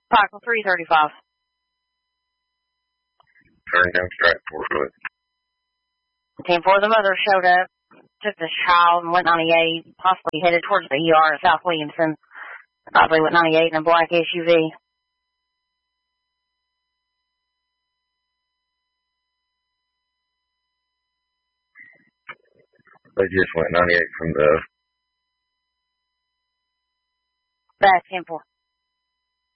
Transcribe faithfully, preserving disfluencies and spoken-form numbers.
Parkland three thirty-five. Turn down straight four foot. ten four, the mother showed up, took the child and went ninety-eight, possibly headed towards the E R at South Williamson. Probably went ninety-eight in a black S U V. They just went ninety-eight from the... Back ten four.